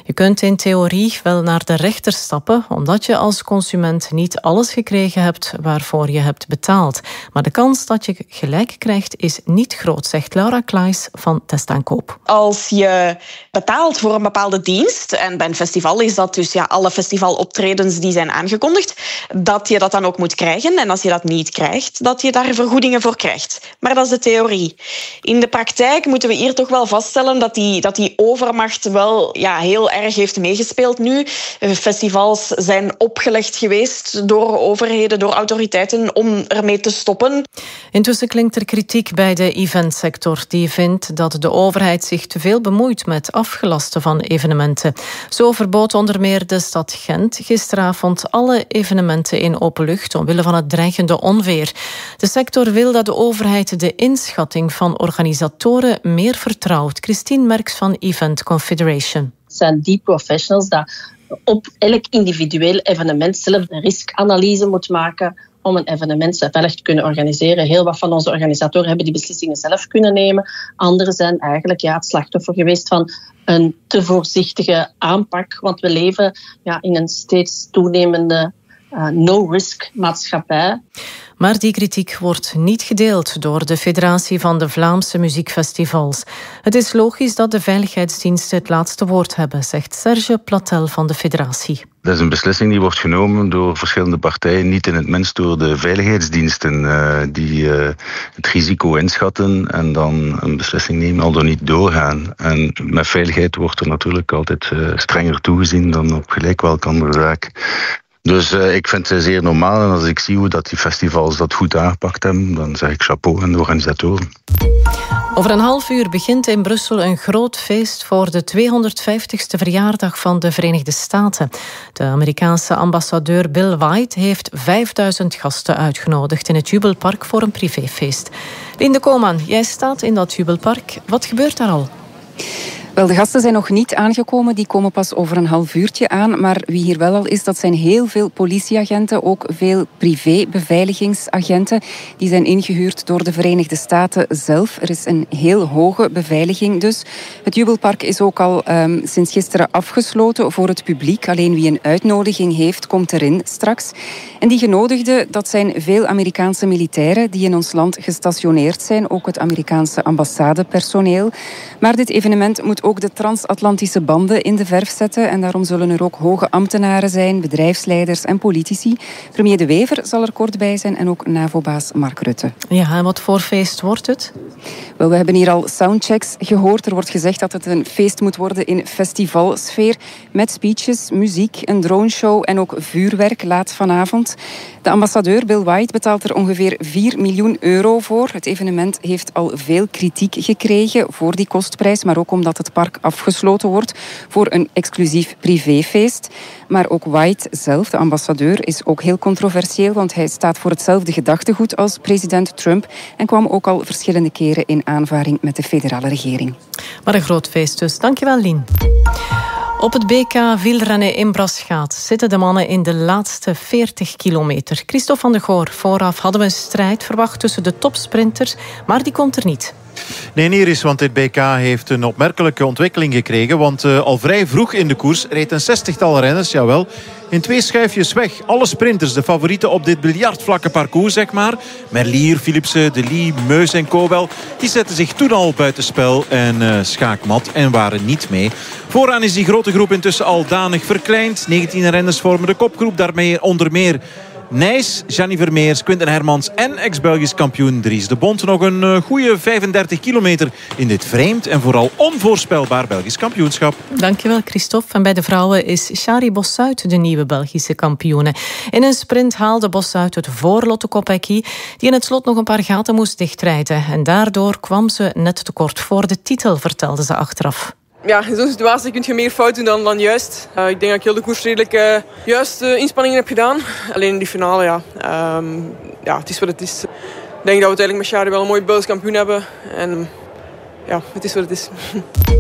Je kunt in theorie wel naar de rechter stappen, omdat je als consument niet alles gekregen hebt waarvoor je hebt betaald. Maar de kans dat je gelijk krijgt is niet groot, zegt Laura Klaes van Testaankoop. Als je betaalt voor een bepaalde dienst, en bij een festival is dat dus alle festivaloptredens die zijn aangekondigd, dat je dat dan ook moet krijgen. En als je dat niet krijgt, dat je daar vergoedingen voor krijgt. Maar dat is de theorie. In de praktijk moeten we hier toch wel vaststellen dat die overmacht wel heel erg heeft meegespeeld nu. Festivals zijn opgelegd geweest door overheden, door autoriteiten om ermee te stoppen. Intussen klinkt er kritiek bij de eventsector. Die vindt dat de overheid zich te veel bemoeit met afgelasten van evenementen. Zo verbood onder meer de stad Gent gisteravond alle evenementen in openlucht omwille van het dreigende onweer. De sector wil dat de overheid de inschatting van organisatoren meer vertrouwt. Christine Merks van Event Confederation. Het zijn die professionals dat op elk individueel evenement zelf een riskanalyse moet maken om een evenement veilig te kunnen organiseren. Heel wat van onze organisatoren hebben die beslissingen zelf kunnen nemen. Anderen zijn eigenlijk het slachtoffer geweest van een te voorzichtige aanpak. Want we leven in een steeds toenemende no-risk maatschappij. Maar die kritiek wordt niet gedeeld door de Federatie van de Vlaamse Muziekfestivals. Het is logisch dat de veiligheidsdiensten het laatste woord hebben, zegt Serge Platel van de federatie. Dat is een beslissing die wordt genomen door verschillende partijen, niet in het minst door de veiligheidsdiensten die het risico inschatten en dan een beslissing nemen, al dan niet doorgaan. En met veiligheid wordt er natuurlijk altijd strenger toegezien dan op gelijk welke andere zaak. Dus ik vind het zeer normaal en als ik zie hoe dat die festivals dat goed aangepakt hebben, dan zeg ik chapeau aan de organisatoren. Over een half uur begint in Brussel een groot feest voor de 250ste verjaardag van de Verenigde Staten. De Amerikaanse ambassadeur Bill White heeft 5000 gasten uitgenodigd in het Jubelpark voor een privéfeest. Linde Koman, jij staat in dat Jubelpark. Wat gebeurt daar al? Wel, de gasten zijn nog niet aangekomen, die komen pas over een half uurtje aan. Maar wie hier wel al is, dat zijn heel veel politieagenten, ook veel privé-beveiligingsagenten. Die zijn ingehuurd door de Verenigde Staten zelf. Er is een heel hoge beveiliging dus. Het Jubelpark is ook al sinds gisteren afgesloten voor het publiek. Alleen wie een uitnodiging heeft, komt erin straks. En die genodigden, dat zijn veel Amerikaanse militairen die in ons land gestationeerd zijn. Ook het Amerikaanse ambassadepersoneel. Maar dit evenement moet ook de transatlantische banden in de verf zetten. En daarom zullen er ook hoge ambtenaren zijn, bedrijfsleiders en politici. Premier De Wever zal er kort bij zijn en ook NAVO-baas Mark Rutte. Ja, en wat voor feest wordt het? Wel, we hebben hier al soundchecks gehoord. Er wordt gezegd dat het een feest moet worden in festivalsfeer. Met speeches, muziek, een droneshow en ook vuurwerk laat vanavond. De ambassadeur Bill White betaalt er ongeveer 4 miljoen euro voor. Het evenement heeft al veel kritiek gekregen voor die kostprijs, maar ook omdat het park afgesloten wordt voor een exclusief privéfeest. Maar ook White zelf, de ambassadeur, is ook heel controversieel, want hij staat voor hetzelfde gedachtegoed als president Trump en kwam ook al verschillende keren in aanvaring met de federale regering. Maar een groot feest dus. Dankjewel, Lien. Op het BK wielrennen in Braschaat zitten de mannen in de laatste 40 kilometer. Christophe van der Goor, vooraf hadden we een strijd verwacht tussen de topsprinters, maar die komt er niet. Nee, niet eens, want dit BK heeft een opmerkelijke ontwikkeling gekregen. Want al vrij vroeg in de koers reed een 60-tal renners, jawel, in 2 schuifjes weg. Alle sprinters, de favorieten op dit biljartvlakke parcours, zeg maar. Merlier, Philipsen, De Lie, Meus en Kobel, die zetten zich toen al buitenspel en schaakmat en waren niet mee. Vooraan is die grote groep intussen al danig verkleind. 19 renners vormen de kopgroep, daarmee onder meer Nijs, Gianni Vermeers, Quinten Hermans en ex-Belgisch kampioen Dries de Bond. Nog een goede 35 kilometer in dit vreemd en vooral onvoorspelbaar Belgisch kampioenschap. Dankjewel, Christophe. En bij de vrouwen is Shari Bossuit de nieuwe Belgische kampioene. In een sprint haalde Bossuit het voor Lotte Kopecky, die in het slot nog een paar gaten moest dichtrijden. En daardoor kwam ze net tekort voor de titel, vertelde ze achteraf. Ja, in zo'n situatie kun je meer fout doen dan juist. Ik denk dat ik heel de koers redelijk juist inspanningen heb gedaan. Alleen in die finale, het is wat het is. Ik denk dat we uiteindelijk met Shari wel een mooie Belgisch kampioen hebben. En ja, het is wat het is.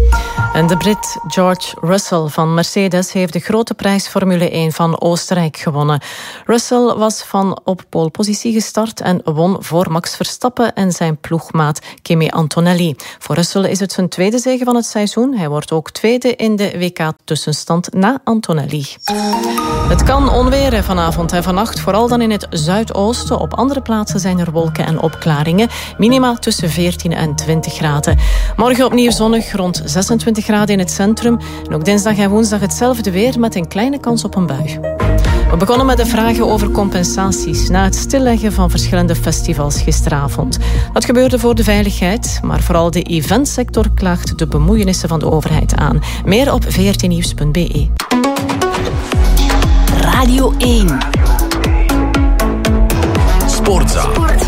En de Brit George Russell van Mercedes heeft de grote prijs Formule 1 van Oostenrijk gewonnen. Russell was van op polepositie gestart en won voor Max Verstappen en zijn ploegmaat Kimi Antonelli. Voor Russell is het zijn tweede zege van het seizoen. Hij wordt ook tweede in de WK-tussenstand na Antonelli. Het kan onweren vanavond en vannacht, vooral dan in het zuidoosten. Op andere plaatsen zijn er wolken en opklaringen. Minima tussen 14 en 20 graden. Morgen opnieuw zonnig, rond 26 graden in het centrum. En ook dinsdag en woensdag hetzelfde weer met een kleine kans op een bui. We begonnen met de vragen over compensaties na het stilleggen van verschillende festivals gisteravond. Dat gebeurde voor de veiligheid, maar vooral de eventsector klaagt de bemoeienissen van de overheid aan. Meer op vrtnieuws.be. Radio 1. Sportza.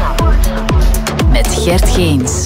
Met Gert Geens.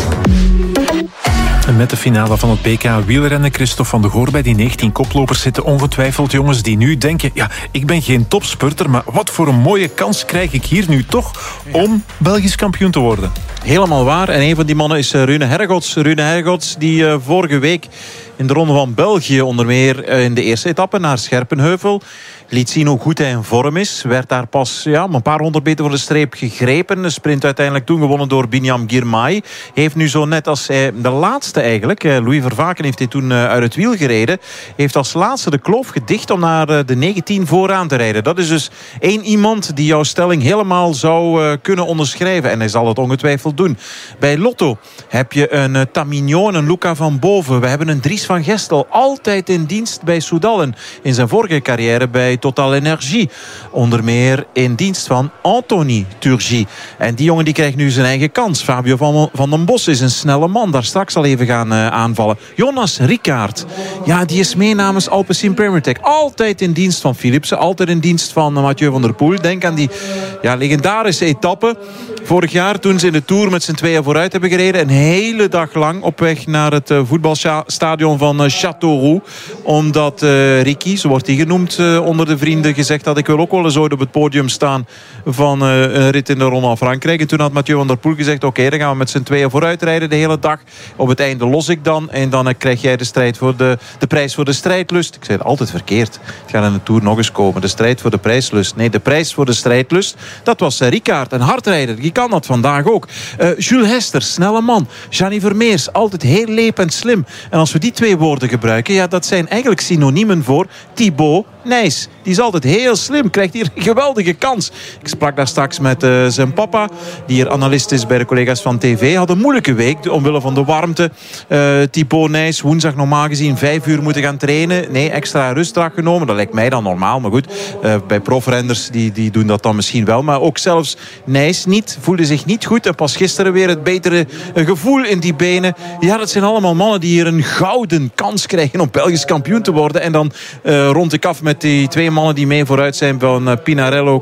En met de finale van het BK wielrennen, Christophe van de Goor, bij die 19 koplopers zitten ongetwijfeld jongens die nu denken, ja, ik ben geen topspurter, maar wat voor een mooie kans krijg ik hier nu toch om Belgisch kampioen te worden. Helemaal waar. En een van die mannen is Rune Hergots. Rune Hergots die vorige week in de Ronde van België onder meer in de eerste etappe naar Scherpenheuvel liet zien hoe goed hij in vorm is. Werd daar pas een paar 100 meter voor de streep gegrepen. De sprint uiteindelijk toen gewonnen door Binyam Girmay. Heeft nu zo net als de laatste eigenlijk, Louis Vervaken heeft hij toen uit het wiel gereden, heeft als laatste de kloof gedicht om naar de 19 vooraan te rijden. Dat is dus één iemand die jouw stelling helemaal zou kunnen onderschrijven. En hij zal het ongetwijfeld doen. Bij Lotto heb je een Tamignon, een Luca van Boven. We hebben een Dries van Gestel, altijd in dienst bij Soudal en in zijn vorige carrière bij Total Energie. Onder meer in dienst van Anthony Turgy. En die jongen die krijgt nu zijn eigen kans. Fabio van den Bos is een snelle man. Daar straks al even gaan aanvallen. Jonas Rickaert. Ja, die is mee namens Alpecin Premier Tech. Altijd in dienst van Philipsen. Altijd in dienst van Mathieu van der Poel. Denk aan die legendarische etappe vorig jaar toen ze in de Tour met z'n tweeën vooruit hebben gereden. Een hele dag lang op weg naar het voetbalstadion van Châteauroux. Omdat Ricky, zo wordt hij genoemd onder de vrienden, gezegd had, ik wil ook wel eens ooit op het podium staan van een rit in de Ronde van Frankrijk. En toen had Mathieu van der Poel gezegd, oké, dan gaan we met z'n tweeën vooruit rijden de hele dag. Op het einde los ik dan. En dan krijg jij de prijs voor de strijdlust. Ik zei het altijd verkeerd. Het gaat in de Tour nog eens komen. De strijd voor de prijslust. Nee, de prijs voor de strijdlust. Dat was Rickaert, een hardrijder. Die kan dat vandaag ook. Jules Hester, snelle man. Gianni Vermeers, altijd heel leep en slim. En als we die twee woorden gebruiken, ja, dat zijn eigenlijk synoniemen voor Thibaut Nys. Die is altijd heel slim. Krijgt hier een geweldige kans. Ik sprak daar straks met zijn papa, die hier analist is bij de collega's van TV. Had een moeilijke week omwille van de warmte. Thibaut Nys, woensdag normaal gezien 5 uur moeten gaan trainen. Nee, extra rustdag genomen. Dat lijkt mij dan normaal. Maar goed, bij profrenners die doen dat dan misschien wel. Maar ook zelfs Nys voelde zich niet goed. En pas gisteren weer het betere gevoel in die benen. Ja, dat zijn allemaal mannen die hier een gouden kans krijgen om Belgisch kampioen te worden. En dan rond ik af met die twee mannen die mee vooruit zijn van Pinarello,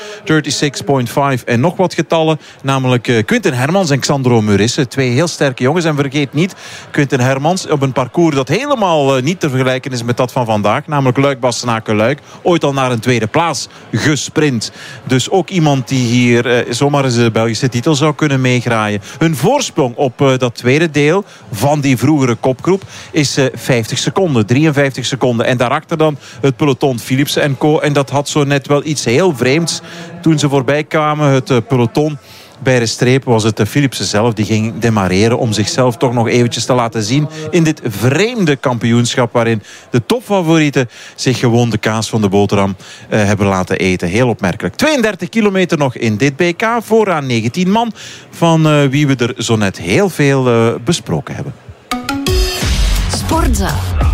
Q36.5 en nog wat getallen. Namelijk Quinten Hermans en Xandro Murisse. Twee heel sterke jongens. En vergeet niet, Quinten Hermans op een parcours dat helemaal niet te vergelijken is met dat van vandaag. Namelijk Luik-Bastenaken-Luik. Ooit al naar een tweede plaats gesprint. Dus ook iemand die hier zomaar eens de Belgische titel zou kunnen meegraaien. Hun voorsprong op dat tweede deel van die vroegere kopgroep is 50 seconden, 53 seconden. En daarachter dan het peloton Philipsen en co. En dat had zo net wel iets heel vreemds. Toen ze voorbij kwamen, het peloton bij de streep, was het Philipsen zelf die ging demareren om zichzelf toch nog eventjes te laten zien in dit vreemde kampioenschap waarin de topfavorieten zich gewoon de kaas van de boterham hebben laten eten. Heel opmerkelijk. 32 kilometer nog in dit BK. Vooraan 19 man, van wie we er zo net heel veel besproken hebben. Sportza.